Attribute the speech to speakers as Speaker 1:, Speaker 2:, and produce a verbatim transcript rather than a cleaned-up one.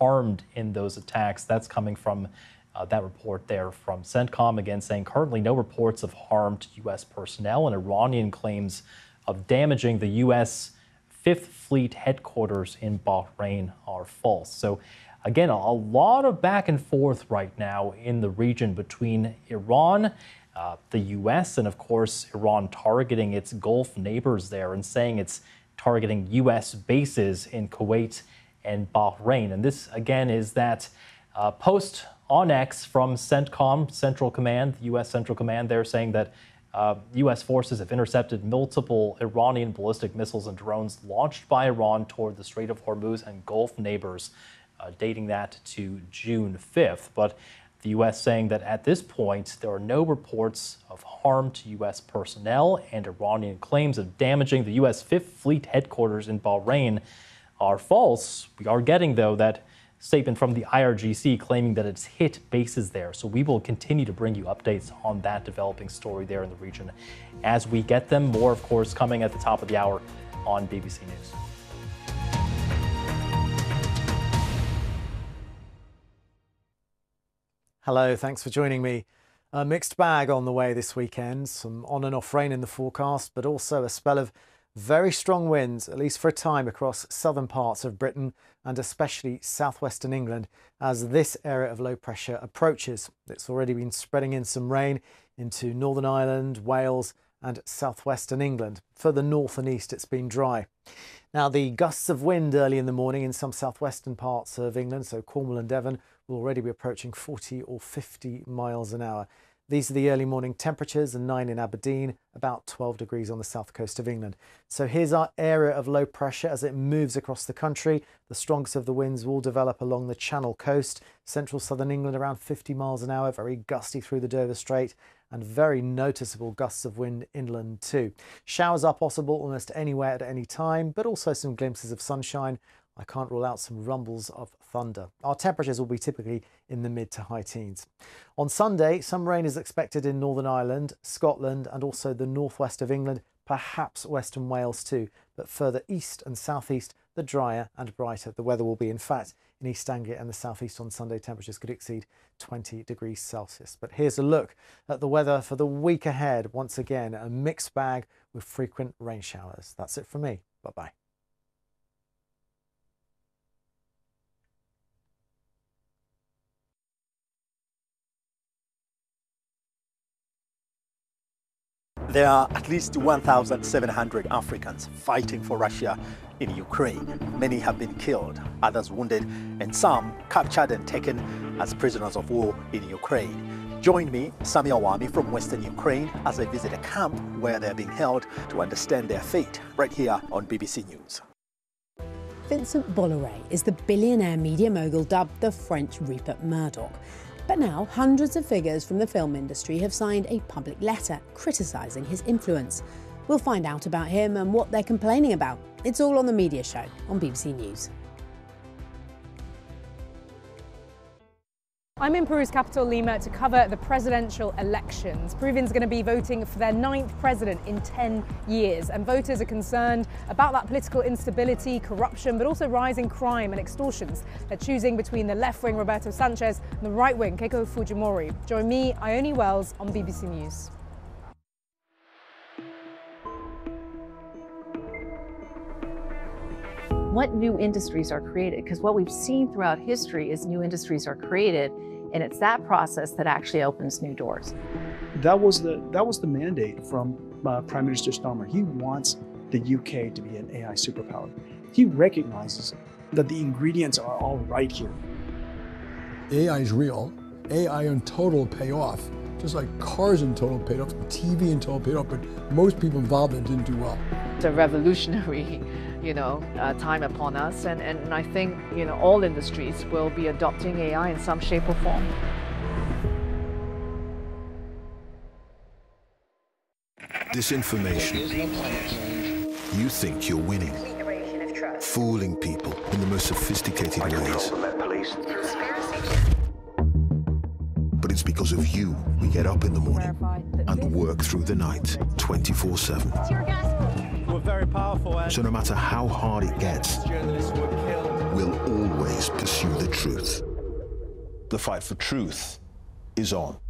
Speaker 1: harmed in those attacks. That's coming from uh, that report there from CENTCOM, again saying currently no reports of harm to U S personnel, and Iranian claims of damaging the U S Fifth Fleet headquarters in Bahrain are false. So again, a lot of back and forth right now in the region between Iran, uh, the U S, and of course Iran targeting its Gulf neighbors there and saying it's targeting U S bases in Kuwait and Bahrain. And this again is that uh, post on X from CENTCOM, Central Command, U S Central Command. They're saying that Uh, U S forces have intercepted multiple Iranian ballistic missiles and drones launched by Iran toward the Strait of Hormuz and Gulf neighbors, uh, dating that to June fifth. But the U S saying that at this point, there are no reports of harm to U S personnel, and Iranian claims of damaging the U S Fifth Fleet headquarters in Bahrain are false. We are getting, though, that statement from the I R G C claiming that it's hit bases there. So we will continue to bring you updates on that developing story there in the region as we get them. More, of course, coming at the top of the hour on B B C News.
Speaker 2: Hello, thanks for joining me. A mixed bag on the way this weekend. Some on and off rain in the forecast, but also a spell of very strong winds, at least for a time, across southern parts of Britain and especially southwestern England as this area of low pressure approaches. It's already been spreading in some rain into Northern Ireland, Wales and southwestern England. Further north and east, it's been dry. Now, the gusts of wind early in the morning in some southwestern parts of England, so Cornwall and Devon, will already be approaching forty or fifty miles an hour. These are the early morning temperatures, and nine in Aberdeen, about twelve degrees on the south coast of England. So here's our area of low pressure as it moves across the country. The strongest of the winds will develop along the Channel coast, central southern England around fifty miles an hour, very gusty through the Dover Strait, and very noticeable gusts of wind inland too. Showers are possible almost anywhere at any time, but also some glimpses of sunshine. I can't rule out some rumbles of thunder. Our temperatures will be typically in the mid to high teens. On Sunday, some rain is expected in Northern Ireland, Scotland and also the northwest of England, perhaps Western Wales too. But further east and southeast, the drier and brighter the weather will be. In fact, in East Anglia and the southeast on Sunday, temperatures could exceed twenty degrees Celsius. But here's a look at the weather for the week ahead. Once again, a mixed bag with frequent rain showers. That's it from me. Bye-bye.
Speaker 3: There are at least one thousand seven hundred Africans fighting for Russia in Ukraine. Many have been killed, others wounded, and some captured and taken as prisoners of war in Ukraine. Join me, Sami Awami, from Western Ukraine as I visit a camp where they're being held to understand their fate, right here on B B C News.
Speaker 4: Vincent Bolloré is the billionaire media mogul dubbed the French Rupert Murdoch. But now, hundreds of figures from the film industry have signed a public letter criticising his influence. We'll find out about him and what they're complaining about. It's all on The Media Show on B B C News.
Speaker 5: I'm in Peru's capital, Lima, to cover the presidential elections. Peruvians are going to be voting for their ninth president in ten years, and voters are concerned about that political instability, corruption, but also rising crime and extortions. They're choosing between the left-wing Roberto Sanchez and the right-wing Keiko Fujimori. Join me, Ione Wells, on B B C News.
Speaker 6: What new industries are created? Because what we've seen throughout history is new industries are created, and it's that process that actually opens new doors.
Speaker 7: That was the that was the mandate from uh, Prime Minister Starmer. He wants the U K to be an A I superpower. He recognizes that the ingredients are all right here.
Speaker 8: A I is real. A I in total pay off. Just like cars in total paid off, T V in total paid off, but most people involved in it didn't do well.
Speaker 6: It's a revolutionary, you know, uh, time upon us, and, and I think, you know, all industries will be adopting A I in some shape or form.
Speaker 9: Disinformation. You think you're winning, fooling people in the most sophisticated ways. But it's because of you we get up in the morning and work through the night twenty-four seven.
Speaker 3: We're very powerful.
Speaker 9: So no matter how hard it gets,
Speaker 3: journalists were killed.
Speaker 9: will always pursue the truth.
Speaker 10: The fight for truth is on.